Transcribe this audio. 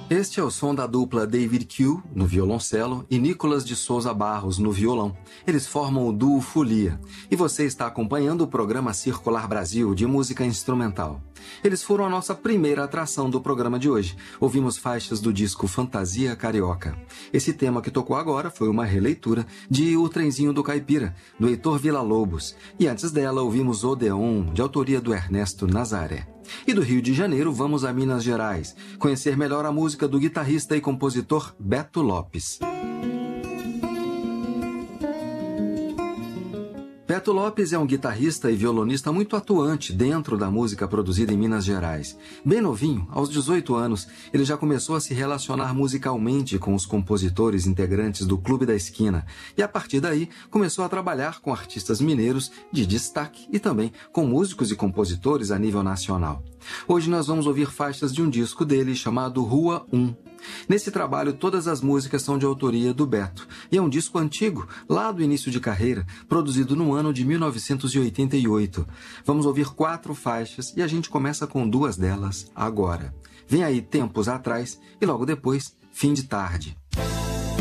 Este é o som da dupla David Q, no violoncelo, e Nicolas de Souza Barros, no violão. Eles formam o duo Folia. E você está acompanhando o programa Circular Brasil, de música instrumental. Eles foram a nossa primeira atração do programa de hoje. Ouvimos faixas do disco Fantasia Carioca. Esse tema que tocou agora foi uma releitura de O Trenzinho do Caipira, do Heitor Villa-Lobos. E antes dela, ouvimos Odeon, de autoria do Ernesto Nazaré. E do Rio de Janeiro, vamos a Minas Gerais, conhecer melhor a música do guitarrista e compositor Beto Lopes. Beto Lopes é um guitarrista e violonista muito atuante dentro da música produzida em Minas Gerais. Bem novinho, aos 18 anos, ele já começou a se relacionar musicalmente com os compositores integrantes do Clube da Esquina e, a partir daí, começou a trabalhar com artistas mineiros de destaque e também com músicos e compositores a nível nacional. Hoje nós vamos ouvir faixas de um disco dele chamado Rua 1. Nesse trabalho, todas as músicas são de autoria do Beto, e é um disco antigo, lá do início de carreira, produzido no ano de 1988. Vamos ouvir 4 faixas e a gente começa com 2 delas agora. Vem aí Tempos Atrás e logo depois Fim de Tarde.